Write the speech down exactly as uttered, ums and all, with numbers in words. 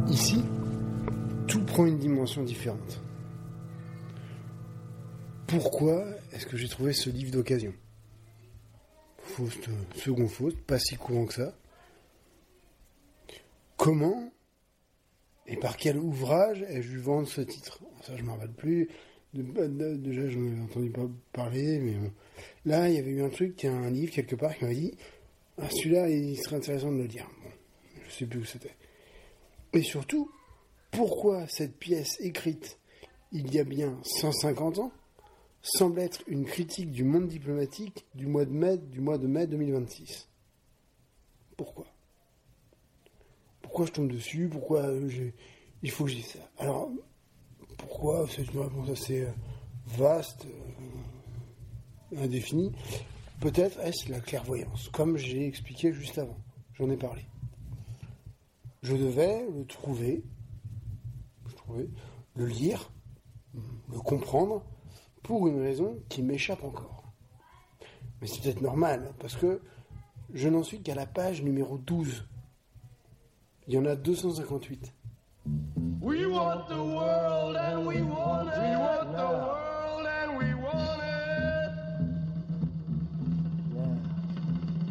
Ici, tout prend une dimension différente. Pourquoi est-ce que j'ai trouvé ce livre d'occasion ? Faust, euh, second Faust, pas si courant que ça. Comment et par quel ouvrage ai-je dû vendre ce titre ? Ça, je ne m'en rappelle plus. De, de, déjà, je n'ai entendu pas parler, mais bon. Là, il y avait eu un truc, il y a un livre quelque part qui m'avait dit ah, celui-là, il serait intéressant de le lire. Bon, je ne sais plus où c'était. Et surtout, pourquoi cette pièce écrite il y a bien cent cinquante ans semble être une critique du monde diplomatique du mois de mai, du mois de mai deux mille vingt-six. Pourquoi ? Pourquoi je tombe dessus ? Pourquoi j'ai... il faut que j'ai ça ? Alors, pourquoi ? C'est une réponse assez vaste, euh, indéfinie. Peut-être est-ce la clairvoyance, comme j'ai expliqué juste avant. J'en ai parlé. Je devais le trouver, je trouvais, le lire, le comprendre, pour une raison qui m'échappe encore. Mais c'est peut-être normal, parce que je n'en suis qu'à la page numéro douze. Il y en a deux cent cinquante-huit. We want the world and we